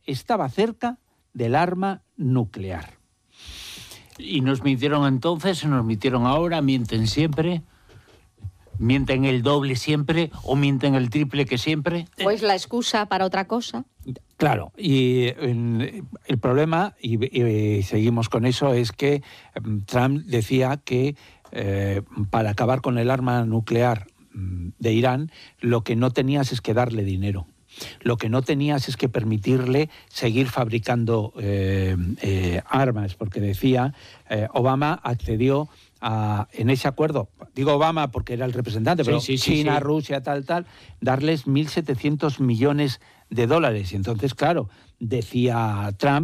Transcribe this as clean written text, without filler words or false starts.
estaba cerca del arma nuclear. Y nos mintieron entonces, nos mintieron ahora, mienten siempre, mienten el doble siempre o mienten el triple que siempre. Pues la excusa para otra cosa. Claro, y el problema, y seguimos con eso, es que Trump decía que para acabar con el arma nuclear de Irán, lo que no tenías es que darle dinero. Lo que no tenías es que permitirle seguir fabricando armas, porque decía, Obama accedió en ese acuerdo, digo Obama porque era el representante, pero China, Rusia, tal, darles $1.700 millones. Y entonces, claro, decía Trump,